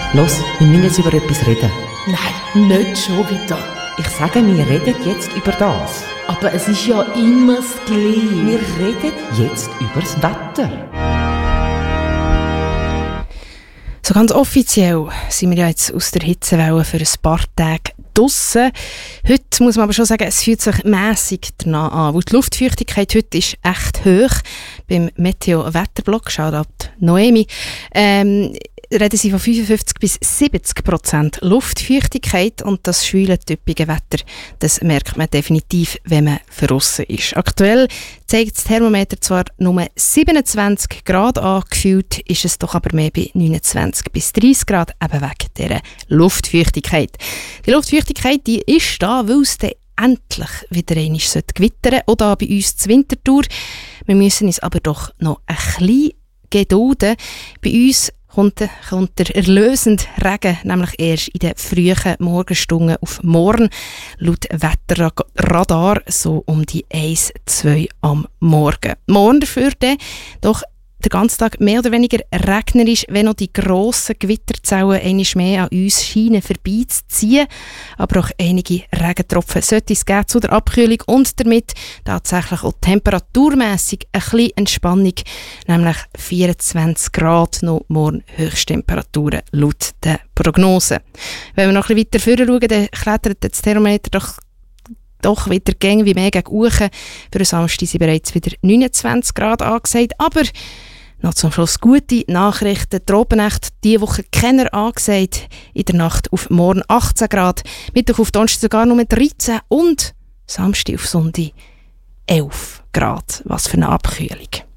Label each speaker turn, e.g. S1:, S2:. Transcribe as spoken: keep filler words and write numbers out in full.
S1: Los, wir müssen jetzt über etwas reden.
S2: Nein, nicht schon wieder.
S1: Ich sage, wir reden jetzt über das.
S2: Aber es ist ja immer das Gleiche.
S1: Wir reden jetzt über das Wetter.
S3: So ganz offiziell sind wir ja jetzt aus der Hitzewelle für ein paar Tage draussen. Heute muss man aber schon sagen, es fühlt sich mässig danach an, weil die Luftfeuchtigkeit heute ist echt hoch. Beim Meteo-Wetterblock, Shoutout Noemi, ähm, reden sie von fünfundfünfzig bis siebzig Prozent Luftfeuchtigkeit und das schwüle, typische Wetter, das merkt man definitiv, wenn man draussen ist. Aktuell zeigt das Thermometer zwar nur siebenundzwanzig Grad an, gefühlt ist es doch aber mehr bei neunundzwanzig bis dreißig Grad, eben wegen dieser Luftfeuchtigkeit. Die Luftfeuchtigkeit, die ist da, weil es dann endlich wieder einmal gewittern sollte, oder bei uns zur Wintertour. Wir müssen uns aber doch noch ein bisschen gedulden. Bei uns kommt, kommt der erlösende Regen nämlich erst in den frühen Morgenstunden auf morgen, laut Wetterradar so um die eins, zwei am Morgen. Morgen dafür dann doch der ganze Tag mehr oder weniger regnerisch, wenn noch die grossen Gewitterzellen einmal mehr an uns scheinen vorbeizuziehen. Aber auch einige Regentropfen sollte es geben zu der Abkühlung und damit tatsächlich auch temperaturmässig ein bisschen Entspannung, nämlich vierundzwanzig Grad noch morgen Höchsttemperaturen laut der Prognose. Wenn wir noch ein bisschen weiter vorne schauen, dann klettert das Thermometer doch doch wieder gäng wie mehr gegen Uchen. Für den Samstag sind bereits wieder neunundzwanzig Grad angesagt. Aber noch zum Schluss gute Nachrichten. Die Tropennacht diese Woche keiner angesagt. In der Nacht auf morgen achtzehn Grad. Mittwoch auf Donnerstag sogar nur dreizehn. Und Samstag auf Sonntag elf Grad. Was für eine Abkühlung.